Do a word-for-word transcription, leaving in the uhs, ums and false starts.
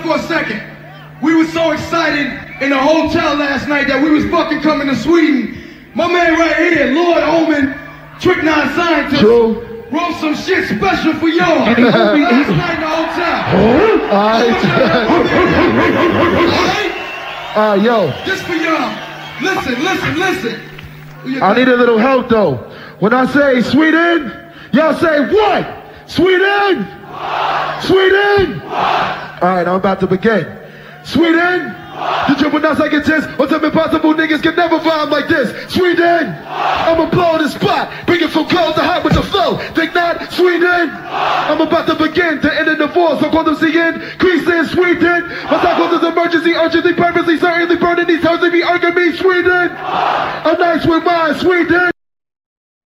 for a second. We were so excited in the hotel last night that we was fucking coming to Sweden. My man right here, Lord Omen, Trick Nine Scientist, True. wrote some shit special for y'all last night in the hotel. Alright. Alright, yo. This for y'all. Listen, listen, listen. I need a little help though. When I say Sweden, y'all say what? Sweden? Sweden? Alright, I'm about to begin. Sweden? Did you pronounce like it is? What's up impossible niggas can never rhyme like this? Sweden? I'ma blow the spot. Bring it from cold to hot with the flow. Think not? Sweden? I'm about to begin to end the divorce. So call them C N. Crease in Sweden. My cycles is emergency, urgently, purposely, certainly burning these houses. Be arguing me, Sweden. I'm nice with mine, Sweden.